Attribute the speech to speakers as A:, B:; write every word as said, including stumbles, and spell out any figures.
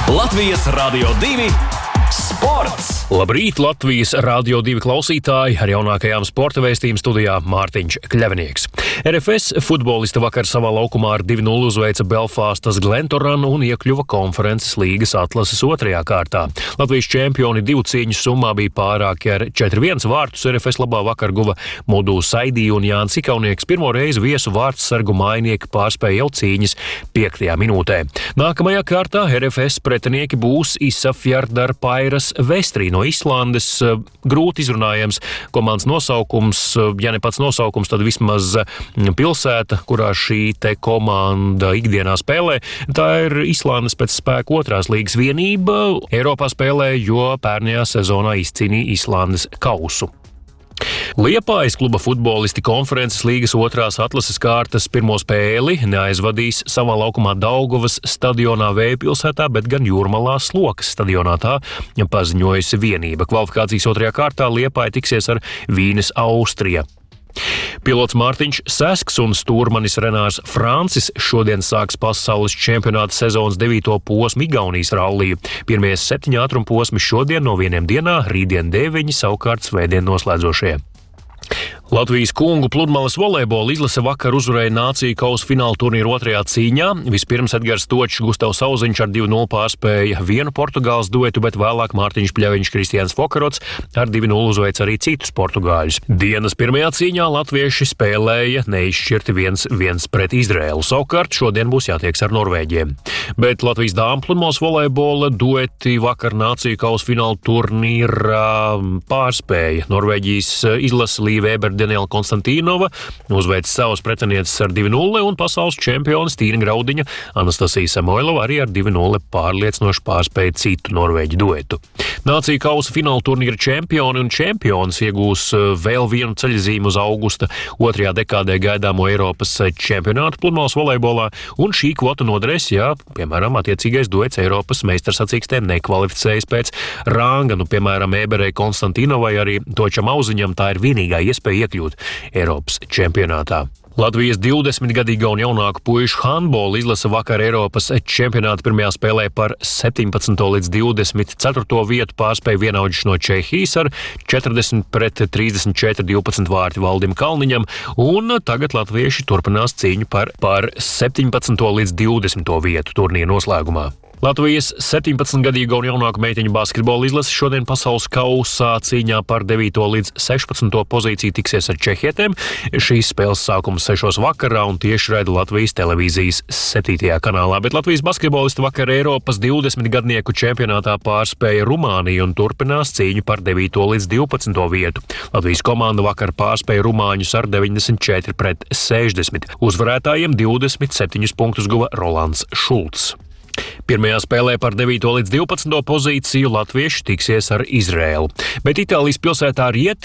A: Latvijas Radio divi sports!
B: Labrīt, Latvijas Radio divi klausītāji, ar jaunākajām sporta vēstījuma studijā Mārtiņš Kļavinieks. R F S futbolisti vakar savā laukumā ar divi nulle uzveica Belfastas Glentoranu un iekļuva konferences līgas atlases otrajā kārtā. Latvijas čempioni divu cīņu summā bija pārāki ar četri viens vārtus. R F S labā vakar guva Mudu Saidī un Jānis Ikaunieks. Pirmo reizi viesu vārtsargu mainieki pārspēja jau cīņas piektajā minūtē. Nākamajā kārtā R F S pretinieki būs Ísafjarðar Pairas Vestrī no Islandes. Grūti izrunājams komandas nosaukums, ja ne pats nosaukums, tad vismaz pilsēta, kurā šī te komanda ikdienā spēlē. Tā ir Islandes pēc spēka otrās līgas vienība. Eiropā spēlē, jo pērnajā sezonā izcīnīja Islandes kausu. Liepājas kluba futbolisti konferences līgas otrās atlases kārtas pirmo spēli neaizvadīs savā laukumā Daugavas stadionā Vējpilsētā, bet gan Jūrmalā Slokas stadionā. Tā paziņojusi vienība. Kvalifikācijas otrajā kārtā Liepāja tiksies ar Vīnes Austrija. Pilots Mārtiņš Sesks un stūrmanis Renārs Francis šodien sāks pasaules čempionāta sezonas devīto posmu Igaunijas ralliju. Pirmie septiņi ātruma posmi šodien no vieniem dienā, rītdien deviņi, savukārt svētdien noslēdzošie. Latvijas kungu pludmales volejbola izlase vakar uzvarēja Nāciju kausa fināla turnīra otrajā cīņā. Vispirms Edgars Točs, Gustavs Auziņš ar divi nulle pārspēja vienu Portugāles duetu, bet vēlāk Mārtiņš Pļaviņš, Kristians Fokarots ar divi nulle uzveica arī citus portugāļus. Dienas pirmajā cīņā latvieši spēlēja neizšķirti viens viens pret Izraēlu. Savukārt šodien būs jātieks ar Norvēģiem. Bet Latvijas dāmu pludmales volejbola dueti vakar Nāciju kausa fināla turnīrā pārspēja Norvēģijas izlase Līva Eber Daniela Konstantīnova uzveica savus pretinieces ar divi nulle un pasaules čempionis Tīna Graudiņa Anastasija Samoilova arī ar divi nulle pārliecinoši pārspēja citu norvēģu duetu. Nāciju kausa fināla turnīra čempioni un čempionis iegūs vēl vienu ceļzīmu uz augusta otrajā dekādē gaidāmo Eiropas čempionātu pludmales volejbolā, un šī kvota noderēs, ja, piemēram, attiecīgais duets Eiropas meistarsacīkstēm nekvalificējas pēc ranga. Nu, piemēram, Eberei Konstantīnovai arī Točam Auziņam tā ir vienīgā iespēja iekļūt Eiropas čempionātā. Latvijas divdesmitgadīgo un jaunāku puišu handbola izlase vakar Eiropas čempionāta pirmajā spēlē par septiņpadsmito līdz divdesmit ceturto vietu pārspēja vienaudžus no Čehijas ar četrdesmit pret trīsdesmit četri divpadsmit vārti Valdim Kalniņam, un tagad latvieši turpinās cīņu par, par septiņpadsmito līdz divdesmito vietu turnīra noslēgumā. Latvijas septiņpadsmitgadīgo un jaunāku meiteņu basketbola izlase šodien pasaules kausā cīņā par devīto līdz sešpadsmito pozīciju tiksies ar čehietēm. Šīs spēles sākums sešos vakarā un tieši raida Latvijas televīzijas septītajā kanālā, bet Latvijas basketbolisti vakar Eiropas divdesmitgadnieku čempionātā pārspēja Rumāniju un turpinās cīņu par devīto līdz divpadsmito vietu. Latvijas komanda vakar pārspēja rumāņus ar deviņdesmit četri pret sešdesmit. Uzvarētājiem divdesmit septiņus punktus guva Rolands Šulcs. Pirmajā spēlē par devīto līdz divpadsmito pozīciju latvieši tiksies ar Izraēlu, bet Itālijas pilsētā Rieti